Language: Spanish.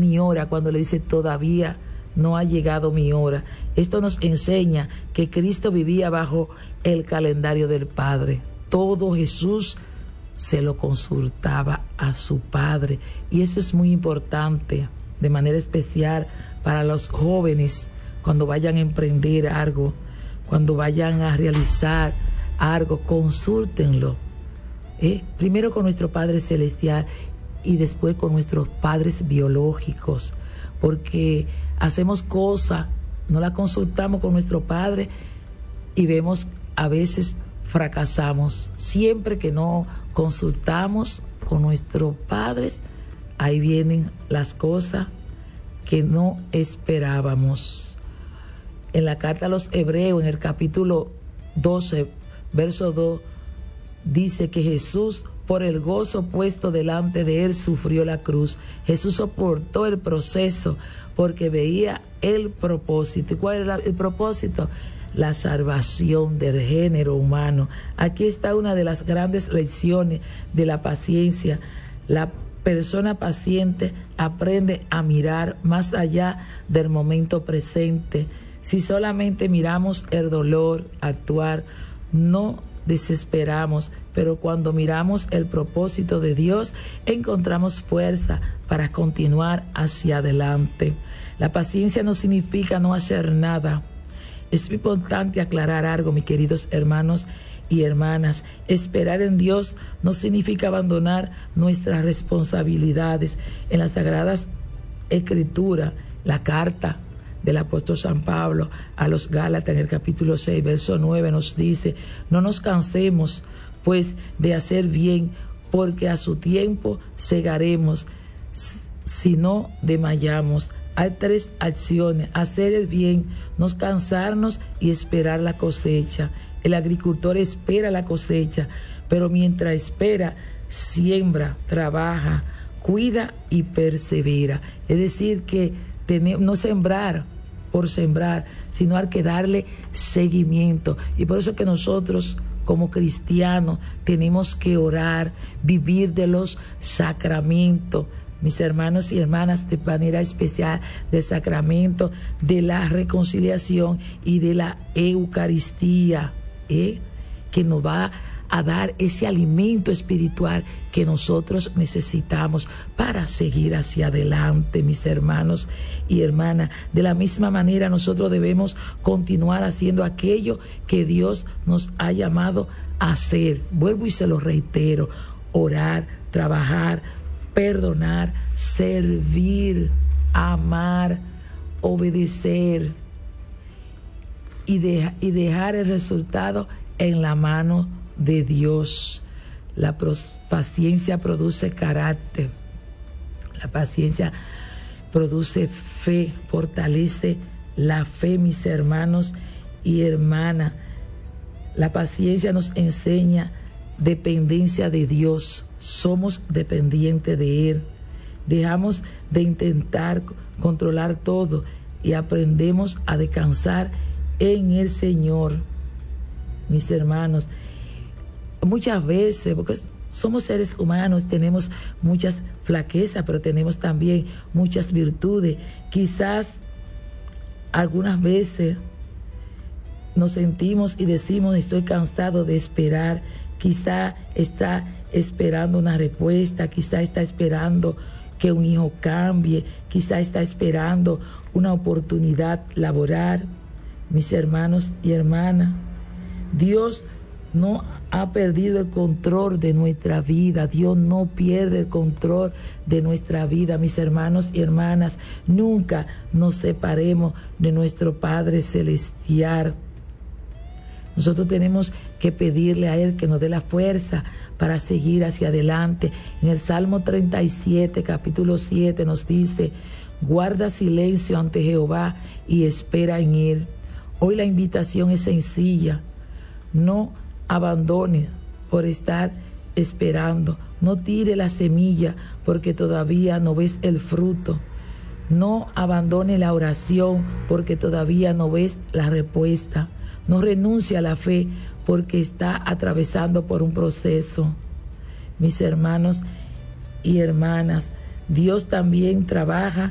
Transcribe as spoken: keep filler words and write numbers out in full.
mi hora, cuando le dice todavía no ha llegado mi hora. Esto nos enseña que Cristo vivía bajo el calendario del Padre. Todo Jesús se lo consultaba a su Padre, y eso es muy importante, de manera especial para los jóvenes, cuando vayan a emprender algo, cuando vayan a realizar algo, consúltenlo. ¿eh? Primero con nuestro Padre Celestial y después con nuestros padres biológicos, porque hacemos cosas, no las consultamos con nuestro Padre y vemos, a veces fracasamos. Siempre que no consultamos con nuestros padres, ahí vienen las cosas que no esperábamos. En la carta a los Hebreos, en el capítulo doce, verso dos, dice que Jesús, por el gozo puesto delante de él, sufrió la cruz. Jesús soportó el proceso porque veía el propósito. ¿Y cuál era el propósito? La salvación del género humano. Aquí está una de las grandes lecciones de la paciencia. La persona paciente aprende a mirar más allá del momento presente. Si solamente miramos el dolor actuar, no desesperamos, pero cuando miramos el propósito de Dios, encontramos fuerza para continuar hacia adelante. La paciencia no significa no hacer nada. Es importante aclarar algo, mis queridos hermanos y hermanas. Esperar en Dios no significa abandonar nuestras responsabilidades. En las Sagradas Escrituras, la carta del apóstol San Pablo a los Gálatas, en el capítulo seis, verso nueve, nos dice: no nos cansemos pues de hacer bien, porque a su tiempo segaremos, si no desmayamos. Hay tres acciones: hacer el bien, no cansarnos y esperar la cosecha. El agricultor espera la cosecha, pero mientras espera, siembra, trabaja, cuida y persevera. Es decir, que tener, no sembrar por sembrar, sino hay que darle seguimiento. Y por eso que nosotros, como cristianos, tenemos que orar, vivir de los sacramentos. Mis hermanos y hermanas, de manera especial del sacramento de la reconciliación y de la Eucaristía, ¿eh? que nos va a dar ese alimento espiritual que nosotros necesitamos para seguir hacia adelante, mis hermanos y hermanas. De la misma manera, nosotros debemos continuar haciendo aquello que Dios nos ha llamado a hacer. Vuelvo y se lo reitero: orar, trabajar, perdonar, servir, amar, obedecer y, de, y dejar el resultado en la mano de Dios. La paciencia produce carácter, la paciencia produce fe, fortalece la fe, mis hermanos y hermanas. La paciencia nos enseña dependencia de Dios. Somos dependientes de Él. Dejamos de intentar controlar todo y aprendemos a descansar en el Señor. Mis hermanos, muchas veces, porque somos seres humanos, tenemos muchas flaquezas, pero tenemos también muchas virtudes. Quizás algunas veces nos sentimos y decimos: estoy cansado de esperar. Quizá está esperando una respuesta, quizá está esperando que un hijo cambie, quizá está esperando una oportunidad laboral. Mis hermanos y hermanas, Dios no ha perdido el control de nuestra vida. Dios no pierde el control de nuestra vida, mis hermanos y hermanas. Nunca nos separemos de nuestro Padre Celestial. Nosotros tenemos que pedirle a Él que nos dé la fuerza para seguir hacia adelante. En el Salmo treinta y siete, capítulo siete, nos dice: guarda silencio ante Jehová y espera en Él. Hoy la invitación es sencilla: no abandones por estar esperando. No tire la semilla porque todavía no ves el fruto. No abandone la oración porque todavía no ves la respuesta. No renuncie a la fe porque está atravesando por un proceso. Mis hermanos y hermanas, Dios también trabaja